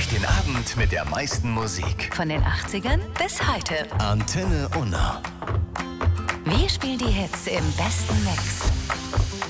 Durch den Abend mit der meisten Musik. Von den 80ern bis heute. Antenne Unna. Wir spielen die Hits im besten Mix.